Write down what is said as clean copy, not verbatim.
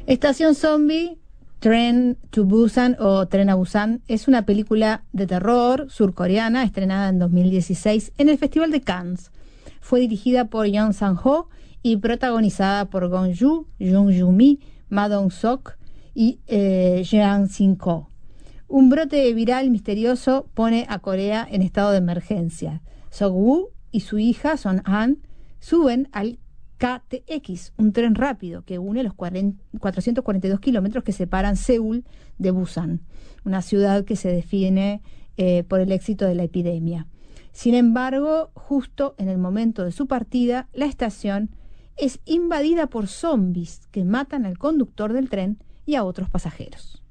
Estación Zombie, Train to Busan o Tren a Busan es una película de terror surcoreana estrenada en 2016 en el Festival de Cannes. Fue dirigida por Young Sang-ho y protagonizada por Gong Yoo, Jung Yoo-mi, Ma Dong-seok y Jeong Shin-ko. Un brote viral misterioso pone a Corea en estado de emergencia. Sok-woo y su hija, Son-han, suben al KTX, un tren rápido que une los 442 kilómetros que separan Seúl de Busan, una ciudad que se define por el éxito de la epidemia. Sin embargo, justo en el momento de su partida, la estación es invadida por zombies que matan al conductor del tren y a otros pasajeros.